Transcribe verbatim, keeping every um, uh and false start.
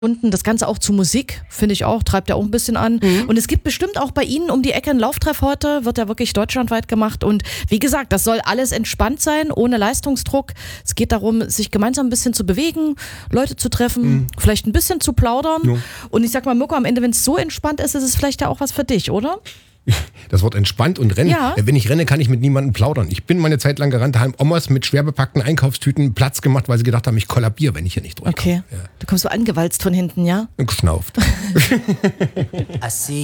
Und das Ganze auch zu Musik, finde ich auch, treibt ja auch ein bisschen an. Mhm. Und es gibt bestimmt auch bei Ihnen um die Ecke einen Lauftreff heute, wird ja wirklich deutschlandweit gemacht. Und wie gesagt, das soll alles entspannt sein, ohne Leistungsdruck. Es geht darum, sich gemeinsam ein bisschen zu bewegen, Leute zu treffen, mhm. vielleicht ein bisschen zu plaudern. Ja. Und ich sag mal, Mirko, am Ende, wenn es so entspannt ist, ist es vielleicht ja auch was für dich, oder? Das Wort entspannt und rennen. Ja. Wenn ich renne, kann ich mit niemandem plaudern. Ich bin meine Zeit lang gerannt, haben Omas mit schwer bepackten Einkaufstüten Platz gemacht, weil sie gedacht haben, ich kollabiere, wenn ich hier nicht durchkomme. Okay. Ja. Du kommst so angewalzt von hinten, ja? Und geschnauft.